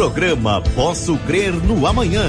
Programa Posso Crer no Amanhã.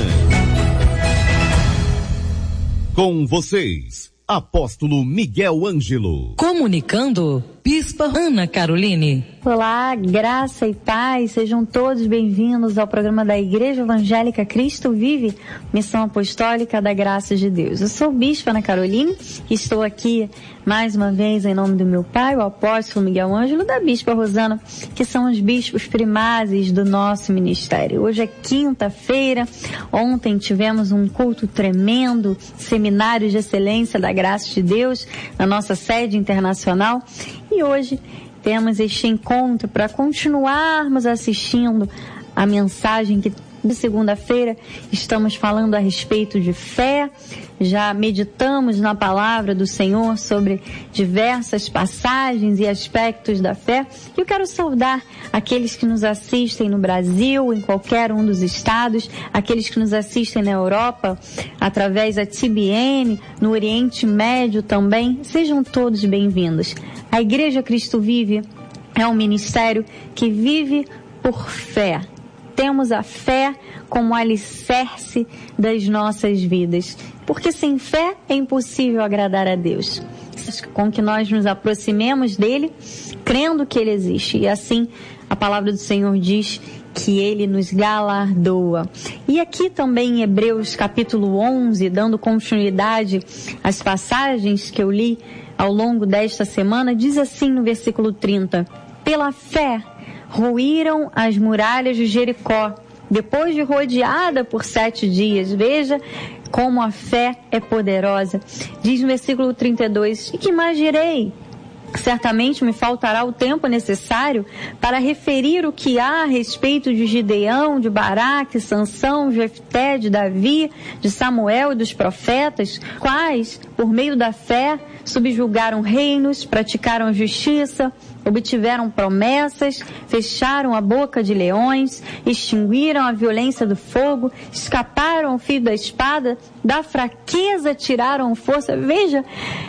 Com vocês, Apóstolo Miguel Ângelo. Comunicando, Bispa Ana Caroline. Olá, graça e paz, sejam todos bem-vindos ao programa da Igreja Evangélica Cristo Vive, Missão Apostólica da Graça de Deus. Eu sou Bispa Ana Caroline e estou aqui mais uma vez em nome do meu pai, o Apóstolo Miguel Ângelo, da Bispa Rosana, que são os bispos primazes do nosso ministério. Hoje é quinta-feira, ontem tivemos um culto tremendo, seminário de excelência da Graça de Deus, na nossa sede internacional, e hoje temos este encontro para continuarmos assistindo a mensagem que de segunda-feira estamos falando a respeito de fé. Já meditamos na palavra do Senhor sobre diversas passagens e aspectos da fé. E eu quero saudar aqueles que nos assistem no Brasil, em qualquer um dos estados, aqueles que nos assistem na Europa, através da TBN, no Oriente Médio também. Sejam todos bem-vindos. A Igreja Cristo Vive é um ministério que vive por fé. Temos a fé como alicerce das nossas vidas, porque sem fé é impossível agradar a Deus. Com que nós nos aproximemos dele, crendo que ele existe, e assim a palavra do Senhor diz que ele nos galardoa. E aqui também em Hebreus capítulo 11, dando continuidade às passagens que eu li ao longo desta semana, diz assim no versículo 30, pela fé ruíram as muralhas de Jericó, depois de rodeada por 7 dias. Veja como a fé é poderosa. Diz no versículo 32, e que mais direi? Certamente me faltará o tempo necessário para referir o que há a respeito de Gideão, de Baraque, Sansão, Jefté, de Davi, de Samuel e dos profetas, quais, por meio da fé, subjugaram reinos, praticaram justiça, obtiveram promessas, fecharam a boca de leões, extinguiram a violência do fogo, escaparam ao fio da espada, da fraqueza tiraram força. Veja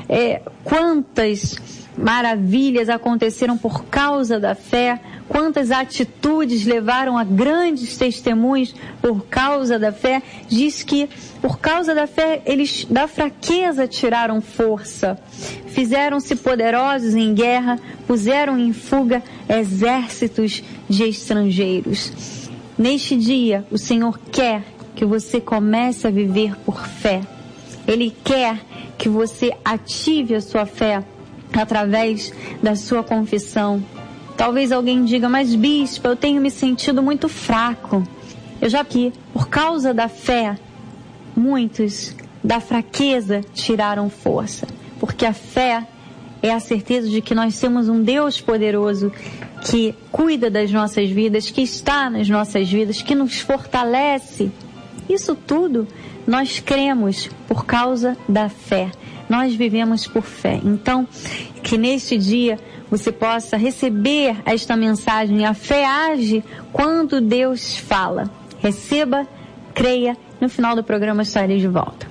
quantas maravilhas aconteceram por causa da fé, quantas atitudes levaram a grandes testemunhos por causa da fé. Diz que por causa da fé eles da fraqueza tiraram força, fizeram-se poderosos em guerra, puseram em fuga exércitos de estrangeiros. Neste dia o Senhor quer que você comece a viver por fé. Ele quer que você ative a sua fé através da sua confissão. Talvez alguém diga, mas bispo, eu tenho me sentido muito fraco. Eu já que, por causa da fé, muitos da fraqueza tiraram força. Porque a fé é a certeza de que nós temos um Deus poderoso que cuida das nossas vidas, que está nas nossas vidas, que nos fortalece. Isso tudo nós cremos por causa da fé. Nós vivemos por fé. Então, que neste dia você possa receber esta mensagem. A fé age quando Deus fala. Receba, creia. No final do programa estarei de volta.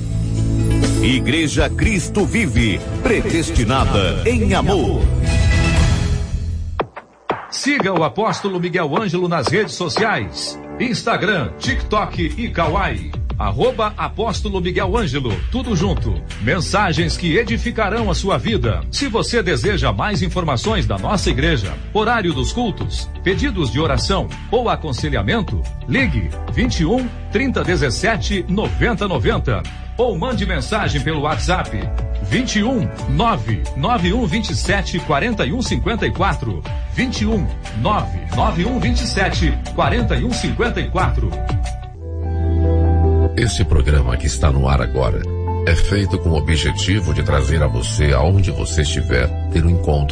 Igreja Cristo Vive, predestinada em amor. Siga o Apóstolo Miguel Ângelo nas redes sociais. Instagram, TikTok e Kawaii. @Apóstolo Miguel Ângelo, tudo junto. Mensagens que edificarão a sua vida. Se você deseja mais informações da nossa igreja, horário dos cultos, pedidos de oração ou aconselhamento, ligue 21 3017 9090 ou mande mensagem pelo WhatsApp 21 99127 4154 21 99127 4154. Esse programa que está no ar agora é feito com o objetivo de trazer a você, aonde você estiver, ter um encontro